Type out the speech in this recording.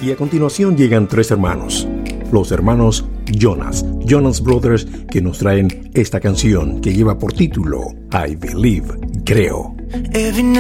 Y a continuación llegan tres hermanos, los hermanos Jonas Brothers, que nos traen esta canción que lleva por título I Believe, Creo. Every